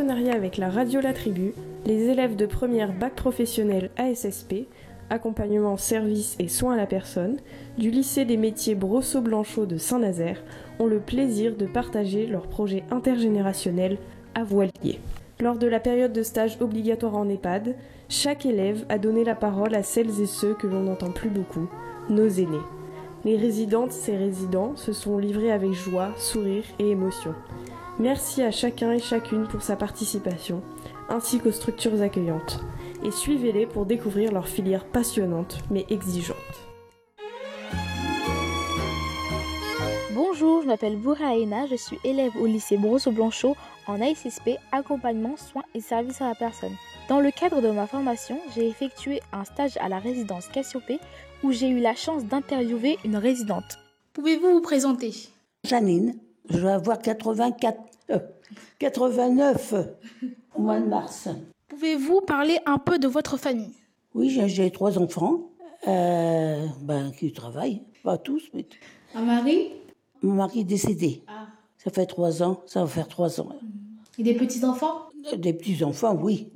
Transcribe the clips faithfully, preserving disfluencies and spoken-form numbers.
partenariat avec la radio La Tribu, les élèves de première bac professionnel A S S P, accompagnement, service et soins à la personne, du lycée des métiers Brosseau-Blanchot de Saint-Nazaire ont le plaisir de partager leur projet intergénérationnel à Voilier. Lors de la période de stage obligatoire en EHPAD, chaque élève a donné la parole à celles et ceux que l'on n'entend plus beaucoup, nos aînés. Les résidentes et résidents se sont livrés avec joie, sourire et émotion. Merci à chacun et chacune pour sa participation, ainsi qu'aux structures accueillantes. Et suivez-les pour découvrir leur filière passionnante mais exigeante. Bonjour, je m'appelle Boura Aina, je suis élève au lycée Brosseau-Blanchot en A S S P, accompagnement, soins et services à la personne. Dans le cadre de ma formation, j'ai effectué un stage à la résidence Cassiopée où j'ai eu la chance d'interviewer une résidente. Pouvez-vous vous présenter ? Janine, je vais avoir quatre-vingt-quatre, euh, quatre-vingt-neuf au mois de mars. Pouvez-vous parler un peu de votre famille ? Oui, j'ai, j'ai trois enfants euh, ben, qui travaillent, pas tous. Mais... Un mari ? Mon mari est décédé. Ah. Ça fait trois ans, ça va faire trois ans. Et des petits-enfants ? Des petits-enfants, oui.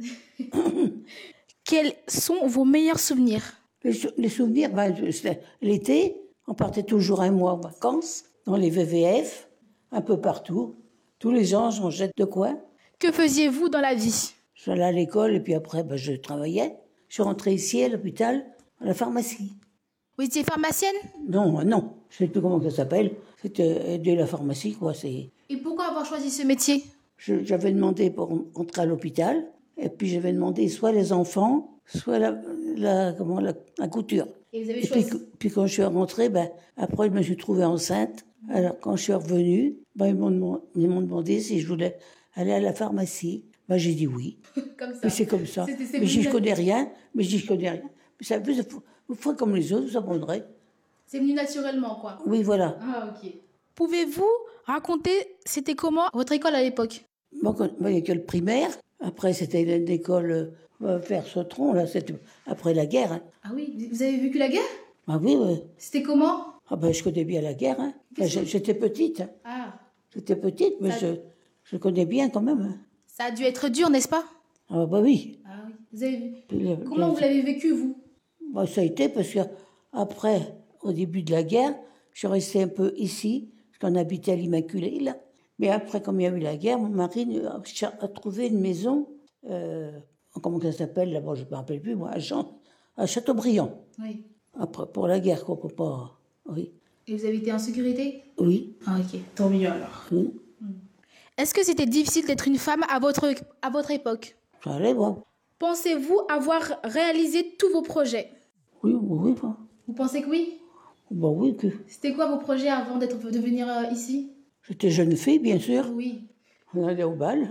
Quels sont vos meilleurs souvenirs ? Les, les souvenirs, ben, l'été, on partait toujours un mois en vacances, dans les V V F, un peu partout. Tous les ans, j'en jette de quoi. Que faisiez-vous dans la vie ? J'allais à l'école et puis après, ben, je travaillais. Je suis rentrée ici à l'hôpital, à la pharmacie. Vous étiez pharmacienne ? Non, non, je ne sais plus comment ça s'appelle. C'était aider la pharmacie, quoi. C'est... Et pourquoi avoir choisi ce métier ? Je, j'avais demandé pour entrer à l'hôpital, et puis j'avais demandé soit les enfants, soit la, la, comment, la, la couture. Et vous avez et choisi puis, puis quand je suis rentrée, ben, après je me suis trouvée enceinte. Alors quand je suis revenue, ben, ils, m'ont demandé, ils m'ont demandé si je voulais aller à la pharmacie. Ben, j'ai dit oui. Comme ça. Mais c'est comme ça. C'était, c'est mais je venu... connais rien. Mais je dis je connais rien. Mais ça vous, vous ferez comme les autres, vous apprendrez. C'est venu naturellement, quoi. Oui, voilà. Ah, ok. Pouvez-vous raconter, c'était comment votre école à l'époque ? Bon, moi, l'école primaire. Après, c'était une école euh, vers Sautron. Là, c'était après la guerre. Hein. Ah oui, vous avez vécu la guerre ? Ah oui, oui. C'était comment ? Ah ben, je connais bien la guerre. Hein. Ben, j'étais petite. Hein. Ah. J'étais petite, mais ça... je, je connais bien quand même. Hein. Ça a dû être dur, n'est-ce pas ? Ah bah oui. Ah oui. Vous avez... le, Comment le... vous l'avez vécu, vous ? Bah, ça a été parce que après, au début de la guerre, je suis restée un peu ici, parce qu'on habitait à l'Immaculée, là. Mais après, comme il y a eu la guerre, mon mari a, a trouvé une maison, euh, comment ça s'appelle là-bas, je ne me rappelle plus, moi, à, Jean, à Châteaubriand. Oui. Après, pour la guerre, quoi, pour pas... Oui. Et vous avez été en sécurité ? Oui. Ah, ok. Tant mieux alors. Oui. Est-ce que c'était difficile d'être une femme à votre, à votre époque ? Ça allait, bon. Pensez-vous avoir réalisé tous vos projets ? Oui, oui, bon. Vous pensez que oui ? Bon, oui, que... C'était quoi vos projets avant d'être, de venir euh, ici ? J'étais jeune fille, bien sûr. Oui. On allait au bal.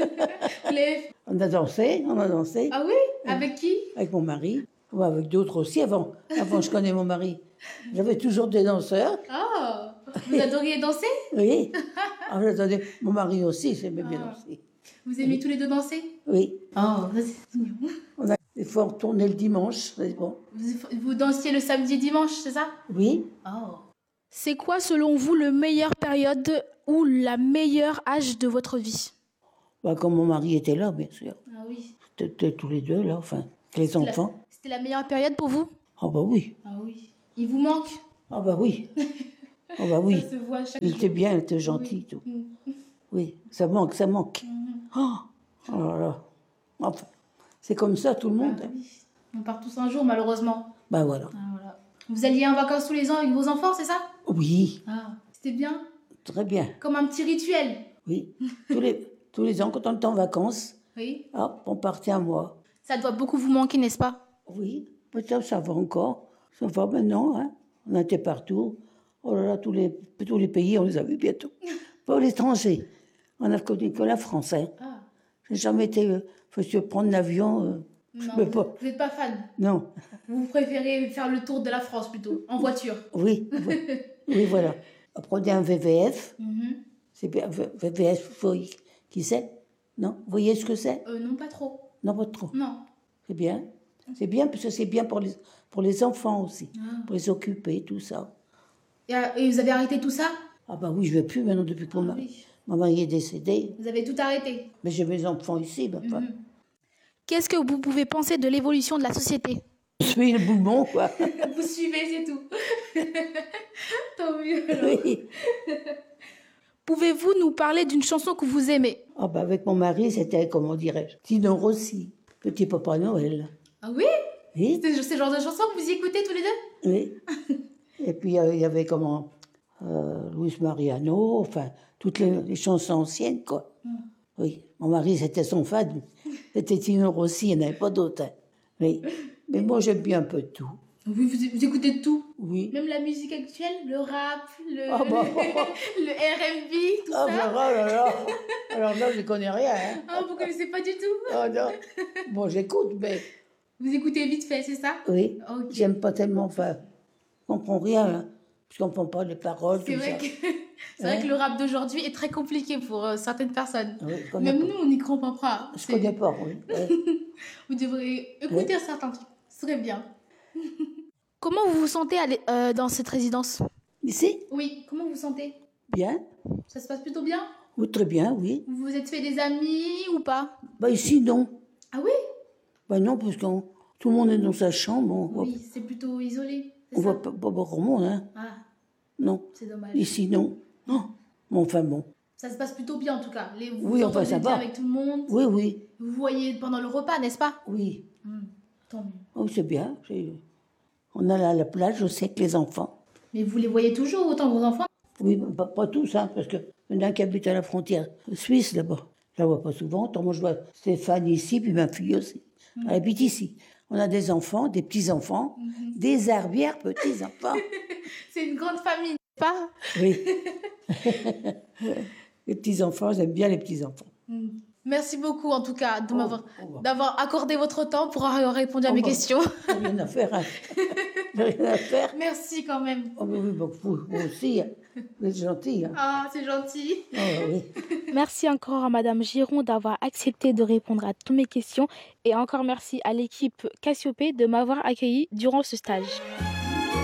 Les... On a dansé, on a dansé. Ah oui ? Avec qui ? Avec mon mari. Ou avec d'autres aussi, avant. Avant, je connais mon mari. J'avais toujours des danseurs. Ah, vous adoriez danser ? Oui. Ah, j'attendais. Mon mari aussi, j'aimais bien Ah. danser. Vous aimez oui. tous les deux danser ? Oui. Oh, c'est mignon. On a des fois retourné le dimanche, c'est bon. Vous, vous dansiez le samedi et dimanche, c'est ça ? Oui. Oh. C'est quoi, selon vous, le meilleure période ou la meilleure âge de votre vie ? Bah, quand mon mari était là, bien sûr. Ah oui. C'était tous les deux, là, enfin, les C'était enfants. La, c'était la meilleure période pour vous ? Ah bah oui. Ah oui. Il vous manque ? Ah bah oui. Ah bah oui. Ça se voit chaque il jour. était bien, il était gentil, oui. tout. Mm. Oui, ça manque, ça manque. Mm-hmm. Oh, oh là là. Enfin, c'est comme ça, tout le monde. Ah, oui. On part tous un jour, malheureusement. Bah voilà. Ah, voilà. Vous alliez en vacances tous les ans avec vos enfants, c'est ça ? Oui. Ah, c'était bien ? Très bien. Comme un petit rituel ? Oui. tous, les, tous les ans, quand on était en vacances, oui. hop, on partait un mois. Ça doit beaucoup vous manquer, n'est-ce pas ? Oui, peut-être ça va encore. Ça va maintenant, hein. On était partout. Oh là là, tous les, tous les pays, on les a vus bientôt. Pas l'étranger. On a connu que la France, hein. Ah. J'ai jamais été... Euh, faut se prendre l'avion... Euh, non, je vous, pas. vous n'êtes pas fan ? Non. Vous préférez faire le tour de la France, plutôt, en voiture ? Oui, oui, oui, voilà. Prenez un V V F. Mm-hmm. C'est bien, V V F, vous voyez qui c'est ? Non ? Vous voyez ce que c'est ? euh, Non, pas trop. Non, pas trop. Non. C'est bien. C'est bien, parce que c'est bien pour les, pour les enfants aussi. Ah. Pour les occuper, tout ça. Et, et vous avez arrêté tout ça ? Ah bah oui, je ne vais plus maintenant depuis que, ah, mon, mari, oui. Mon mari est décédé. Vous avez tout arrêté. Mais j'ai mes enfants ici. Bah, pas. Mhm. Qu'est-ce que vous pouvez penser de l'évolution de la société? Je suis le boumon, quoi. Vous suivez, c'est tout. Tant mieux. alors. Oui. Pouvez-vous nous parler d'une chanson que vous aimez? Ah bah, avec mon mari, c'était, comment dirais-je, Tino Rossi, Petit Papa Noël. Ah oui? Oui, C'est ce genre de chanson que vous y écoutez tous les deux? oui. Et puis, euh, il y avait comment euh, Luis Mariano, enfin, toutes les, les chansons anciennes, quoi. Mm. Oui, mon mari, c'était son fan. C'était Tino Rossi, il n'y en avait pas d'autre. Hein. Oui. Mais moi, j'aime bien un peu de tout. Oui, vous, vous écoutez de tout? Oui. Même la musique actuelle? Le rap, le, Ah bah. le R and B, tout Ah, ça? bah, oh là là. Alors là, je ne connais rien. Hein. Ah, vous connaissez pas du tout? Oh non. Bon, j'écoute, mais Vous écoutez vite fait, c'est ça? oui, Ok. j'aime pas tellement, enfin, je comprends rien, hein. Je comprends pas les paroles, C'est tout vrai, ça. que, c'est vrai Hein? que le rap d'aujourd'hui est très compliqué pour euh, certaines personnes. Oui, je connais Même pas. nous, on n'y comprend pas. Je C'est- connais pas, oui. Oui. Vous devriez écouter certains trucs. Ce serait bien. Comment vous vous sentez aller, euh, dans cette résidence? Ici, Oui, comment vous vous sentez? bien. Ça se passe plutôt bien? Oui, très bien, oui. Vous vous êtes fait des amis ou pas? Bah ici, non. Ah oui? Bah non, parce que tout le monde est dans sa chambre, on voit, Oui, c'est plutôt isolé. c'est on ça voit pas, pas beaucoup de monde, hein. Ah, Non. c'est dommage. Ici, non. Non. Bon, enfin bon. Ça se passe plutôt bien en tout cas. Les, vous Oui, vous enfin, entendez ça bien va. avec tout le monde. Oui, oui, Vous voyez pendant le repas, n'est-ce pas? oui. Hmm, tant mieux. Oh, c'est bien. c'est- On a la, la plage aussi avec les enfants. Mais vous les voyez toujours autant vos enfants? Oui, pas, pas tous, hein, parce que il y en a un qui habite à la frontière suisse, là-bas. Je la vois pas souvent. Tant moi, je vois Stéphane ici, puis ma fille aussi. Elle habite ici. On a des enfants, des petits-enfants, des arrière-petits-enfants. C'est une grande famille, n'est-ce pas? Oui. Les petits-enfants, j'aime bien les petits-enfants. Hmm. Merci beaucoup en tout cas de Oh, m'avoir oh, bah. d'avoir accordé votre temps pour avoir répondu à Oh, mes bah. questions. J'ai rien à faire. Hein. J'ai rien à faire. Merci quand même. Oh, mais oui, bah, vous, vous aussi. Hein. Vous êtes gentil. Hein. Ah, c'est gentil. Oh, oui. Merci encore à Madame Giron d'avoir accepté de répondre à toutes mes questions et encore merci à l'équipe Cassiopée de m'avoir accueilli durant ce stage.